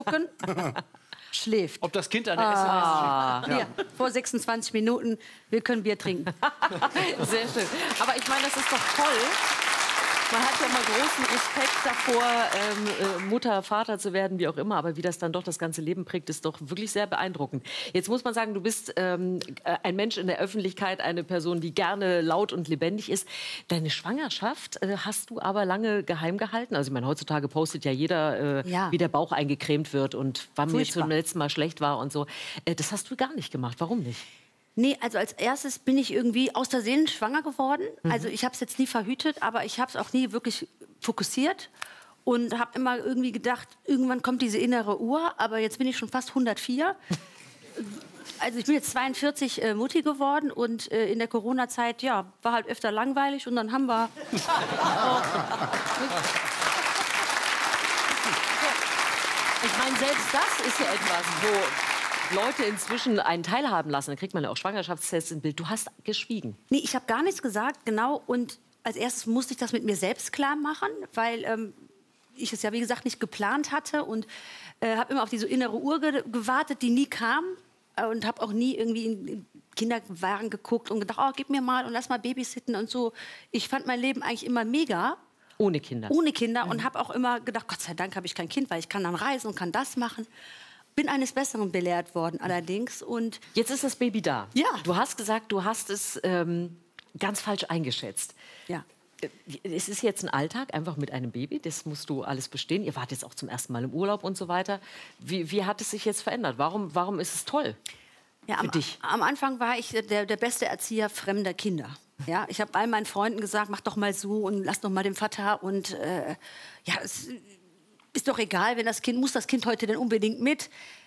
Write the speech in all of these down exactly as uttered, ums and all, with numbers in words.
gucken. Schläft. Ob das Kind eine ah. S M S schickt. Ja. Vor sechsundzwanzig Minuten, wir können Bier trinken. Sehr schön. Aber ich meine, das ist doch toll. Man hat ja mal großen Respekt davor, ähm, Mutter, Vater zu werden, wie auch immer. Aber wie das dann doch das ganze Leben prägt, ist doch wirklich sehr beeindruckend. Jetzt muss man sagen, du bist ähm, ein Mensch in der Öffentlichkeit, eine Person, die gerne laut und lebendig ist. Deine Schwangerschaft äh, hast du aber lange geheim gehalten. Also ich meine, heutzutage postet ja jeder, äh, ja. wie der Bauch eingecremt wird und wann mir Furchtbar. zum letzten Mal schlecht war und so. Äh, das hast du gar nicht gemacht. Warum nicht? Nee, also als erstes bin ich irgendwie aus der Seele schwanger geworden. Mhm. Also ich habe es jetzt nie verhütet, aber ich habe es auch nie wirklich fokussiert. Und habe immer irgendwie gedacht, irgendwann kommt diese innere Uhr. Aber jetzt bin ich schon fast hundertvier. Also ich bin jetzt zweiundvierzig äh, Mutti geworden. Und äh, in der Corona-Zeit, ja, war halt öfter langweilig. Und dann haben wir... oh, Ich meine, selbst das ist ja etwas, wo Leute inzwischen einen teilhaben lassen. Da kriegt man ja auch Schwangerschaftstests im Bild. Du hast geschwiegen. Nee, ich habe gar nichts gesagt, genau. Und als erstes musste ich das mit mir selbst klar machen, weil ähm, ich es ja, wie gesagt, nicht geplant hatte. Und äh, habe immer auf diese innere Uhr ge gewartet, die nie kam. Äh, und habe auch nie irgendwie in, in Kinderwagen geguckt und gedacht, oh, gib mir mal und lass mal babysitten und so. Ich fand mein Leben eigentlich immer mega. Ohne Kinder. Ohne Kinder. Mhm. Und habe auch immer gedacht, Gott sei Dank habe ich kein Kind, weil ich kann dann reisen und kann das machen. Bin eines Besseren belehrt worden allerdings. Und jetzt ist das Baby da. Ja. Du hast gesagt, du hast es ähm, ganz falsch eingeschätzt. Ja. Es ist jetzt ein Alltag, einfach mit einem Baby. Das musst du alles bestehen. Ihr wart jetzt auch zum ersten Mal im Urlaub und so weiter. Wie, wie hat es sich jetzt verändert? Warum, warum ist es toll ja, für am, dich? Am Anfang war ich der, der beste Erzieher fremder Kinder. Ja, ich habe all meinen Freunden gesagt, mach doch mal so und lass doch mal den Vater. Und äh, ja, es ist doch egal, wenn das Kind, muss das Kind heute denn unbedingt mit?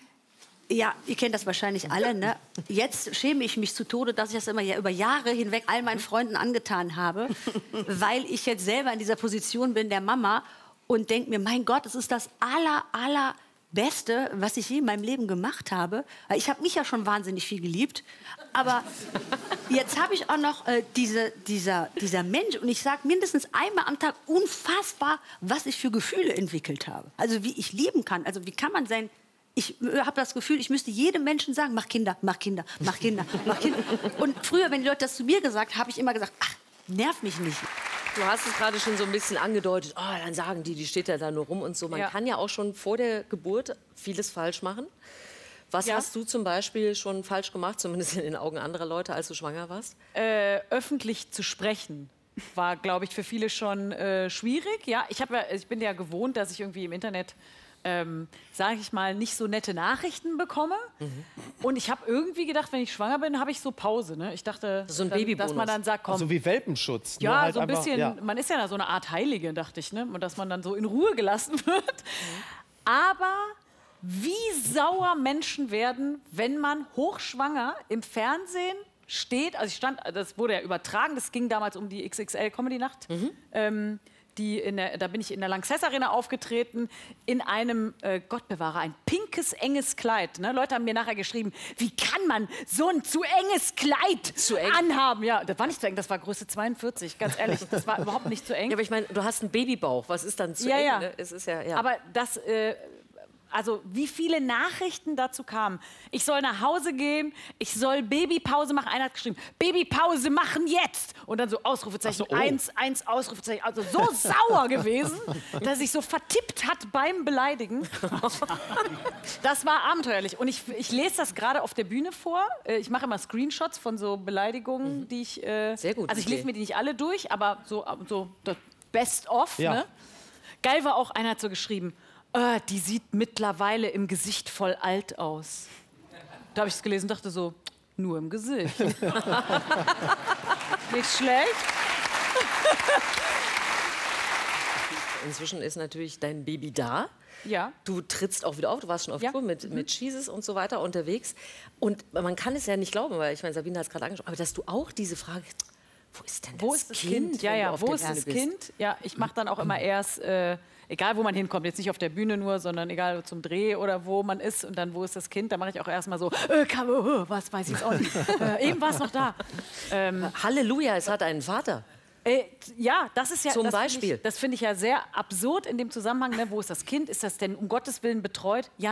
Ja, ihr kennt das wahrscheinlich alle, ne? Jetzt schäme ich mich zu Tode, dass ich das immer ja über Jahre hinweg all meinen Freunden angetan habe, weil ich jetzt selber in dieser Position bin der Mama und denke mir, mein Gott, das ist das aller, aller Beste, was ich je in meinem Leben gemacht habe. Ich habe mich ja schon wahnsinnig viel geliebt, aber jetzt habe ich auch noch äh, diese, dieser, dieser Mensch und ich sage mindestens einmal am Tag unfassbar, was ich für Gefühle entwickelt habe. Also wie ich lieben kann, also wie kann man sein... Ich habe das Gefühl, ich müsste jedem Menschen sagen, mach Kinder, mach Kinder, mach Kinder, mach Kinder. Und früher, wenn die Leute das zu mir gesagt haben, habe ich immer gesagt, ach, nerv mich nicht. Du hast es gerade schon so ein bisschen angedeutet, oh, dann sagen die, die steht ja da nur rum und so. Man ja. kann ja auch schon vor der Geburt vieles falsch machen. Was ja. hast du zum Beispiel schon falsch gemacht, zumindest in den Augen anderer Leute, als du schwanger warst? Äh, öffentlich zu sprechen war, glaube ich, für viele schon äh, schwierig. Ja, ich, hab ja, ich bin ja gewohnt, dass ich irgendwie im Internet... Ähm, sage ich mal, nicht so nette Nachrichten bekomme. Mhm. Und ich habe irgendwie gedacht, wenn ich schwanger bin, habe ich so Pause. Ne? Ich dachte, so ein dann, dass man dann sagt, komm. So wie Welpenschutz. Ja, halt so ein einfach, bisschen, ja. man ist ja so eine Art Heilige, dachte ich. Ne? Und dass man dann so in Ruhe gelassen wird. Mhm. Aber wie sauer Menschen werden, wenn man hochschwanger im Fernsehen steht. Also ich stand, das wurde ja übertragen, das ging damals um die X X L-Comedy-Nacht. Mhm. Ähm, Die in der, da bin ich in der Lanxess Arena aufgetreten, in einem, äh, Gott bewahre, ein pinkes, enges Kleid. Ne? Leute haben mir nachher geschrieben, wie kann man so ein zu enges Kleid zu eng anhaben? Ja, das war nicht zu eng, das war Größe zweiundvierzig, ganz ehrlich, das war überhaupt nicht zu eng. Ja, aber ich meine, du hast einen Babybauch, was ist dann zu ja, eng? Ja. Ne? Es ist ja, ja. Aber das... Äh, Also wie viele Nachrichten dazu kamen. Ich soll nach Hause gehen, ich soll Babypause machen. Einer hat geschrieben, Babypause machen jetzt. Und dann so Ausrufezeichen, so, oh. eins, eins, Ausrufezeichen. Also so sauer gewesen, dass sich so vertippt hat beim Beleidigen. Das war abenteuerlich. Und ich, ich lese das gerade auf der Bühne vor. Ich mache immer Screenshots von so Beleidigungen, mhm. die ich... Äh, Sehr gut. Also ich okay. lese mir die nicht alle durch, aber so, so das Best of. Ja. Ne? Geil war auch, einer hat so geschrieben, Uh, die sieht mittlerweile im Gesicht voll alt aus. Da habe ich es gelesen und dachte so, nur im Gesicht. Nicht schlecht. Inzwischen ist natürlich dein Baby da. Ja. Du trittst auch wieder auf, du warst schon auf ja. Tour mit, mhm. mit Jesus und so weiter unterwegs. Und man kann es ja nicht glauben, weil ich meine, Sabine hat es gerade angesprochen, aber dass du auch diese Frage, wo ist denn das, wo ist das Kind? Kind? Ja, ja, wo ist Erde das bist? Kind? Ja, ich mache dann auch immer erst, äh, egal wo man hinkommt, jetzt nicht auf der Bühne nur, sondern egal zum Dreh oder wo man ist und dann wo ist das Kind, da mache ich auch erstmal so, äh, kann, äh, was weiß ich auch nicht. äh, eben war es noch da. Ähm, Halleluja, es hat einen Vater. Äh, ja, das ist ja... Zum das Beispiel. Find ich, das finde ich ja sehr absurd in dem Zusammenhang. Ne? Wo ist das Kind? Ist das denn um Gottes Willen betreut? Ja.